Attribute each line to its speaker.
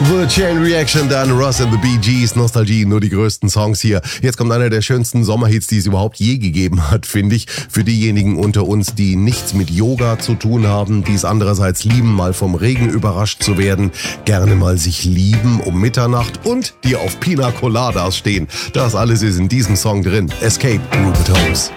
Speaker 1: The Chain Reaction, dann Russ and the Bee Gees, Nostalgie, nur die größten Songs hier. Jetzt kommt einer der schönsten Sommerhits, die es überhaupt je gegeben hat, finde ich. Für diejenigen unter uns, die nichts mit Yoga zu tun haben, die es andererseits lieben, mal vom Regen überrascht zu werden, gerne mal sich lieben um Mitternacht und die auf Pina Coladas stehen. Das alles ist in diesem Song drin. Escape, Rupert Holmes.